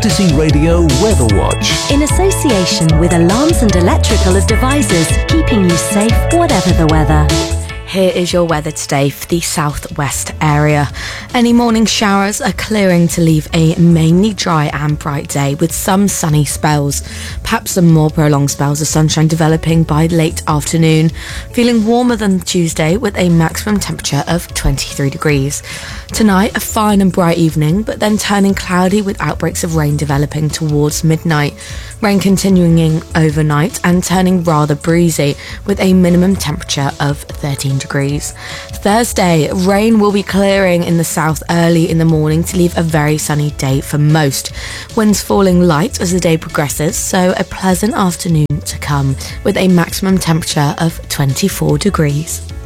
Odyssey Radio Weather Watch. In association with Alarms and Electrical Devices, keeping you safe whatever the weather. Here is your weather today for the southwest area. Any morning showers are clearing to leave a mainly dry and bright day with some sunny spells. Perhaps some more prolonged spells of sunshine developing by late afternoon. Feeling warmer than Tuesday with a maximum temperature of 23 degrees. Tonight, a fine and bright evening, but then turning cloudy with outbreaks of rain developing towards midnight. Rain continuing overnight and turning rather breezy with a minimum temperature of 13 degrees. Thursday, rain will be clearing in the south early in the morning to leave a very sunny day for most. Winds falling light as the day progresses, so a pleasant afternoon to come with a maximum temperature of 24 degrees.